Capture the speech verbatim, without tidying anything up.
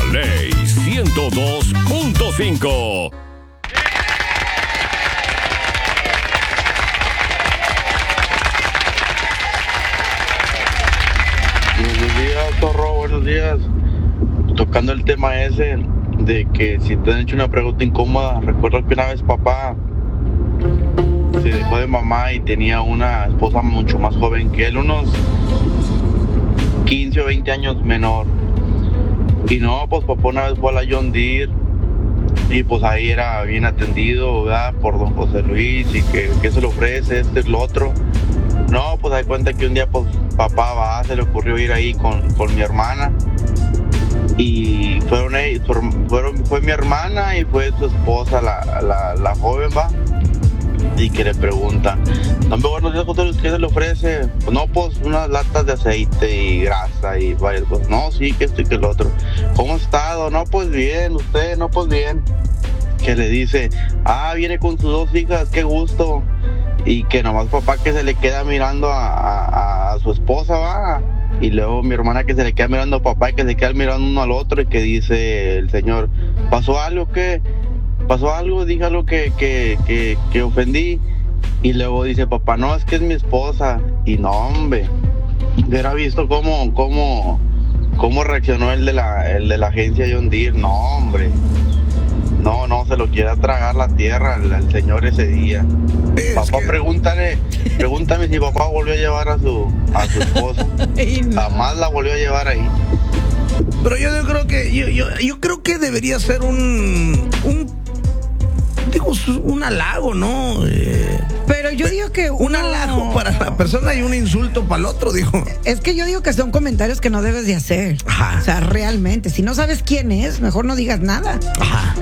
Ley ciento dos punto cinco. Buenos días, Zorro, buenos días. Tocando el tema ese de que si te han hecho una pregunta incómoda, recuerdo que una vez papá se dejó de mamá y tenía una esposa mucho más joven que él, unos quince o veinte años menor. Y no, pues papá una vez fue a la John Deere y pues ahí era bien atendido, ¿verdad? Por don José Luis y que, que se le ofrece, este es lo otro. No, pues da cuenta que un día pues papá va, se le ocurrió ir ahí con, con mi hermana. Y fueron, fueron, fue mi hermana y fue su esposa, la, la, la joven, va. Y que le pregunta, no me buenos días, José Luis, ¿qué se le ofrece? Pues no, pues unas latas de aceite y grasa y varias cosas. No, sí, que esto y que lo otro. ¿Cómo ha estado? No, pues bien, usted, no, pues bien. Que le dice, ah, viene con sus dos hijas, qué gusto. Y que nomás papá que se le queda mirando a, a, a su esposa, va. Y luego mi hermana que se le queda mirando a papá y que se queda mirando uno al otro y que dice el señor, ¿pasó algo qué? ¿Pasó algo? Dije algo que, que, que, que ofendí. Y luego dice papá, no, es que es mi esposa. Y no, hombre, hubiera visto cómo, cómo, cómo reaccionó el de la, el de la agencia John Deere. No, hombre. No, no, se lo quiera tragar la tierra al, al señor ese día. Es papá, que... pregúntale, pregúntame si papá volvió a llevar a su, a su esposa. No. Jamás la volvió a llevar ahí. Pero yo, yo creo que, yo, yo, yo creo que debería ser un, un digo, un halago, ¿no? Eh, Pero yo digo que un uno... halago para la persona y un insulto para el otro, digo. Es que yo digo que son comentarios que no debes de hacer. Ajá. O sea, realmente, si no sabes quién es, mejor no digas nada. Ajá.